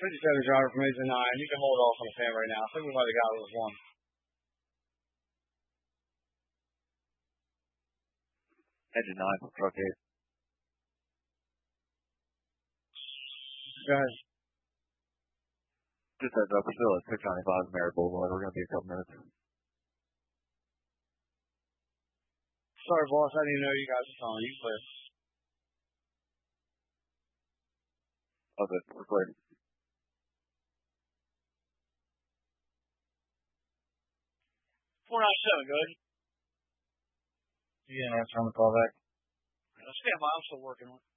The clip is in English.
57 driver from Agent 9. You can hold off on the fan right now. I think we might have got it with one. Engine 9 from truck 8. Go ahead. Just heads up, we're still at 695 Merritt Boulevard. We're going to be a couple minutes. Sorry, boss. I didn't even know you guys were calling. You clear. Okay, we're clear. 497, go ahead. You didn't answer on the call back. Stand by. I'm still working on it.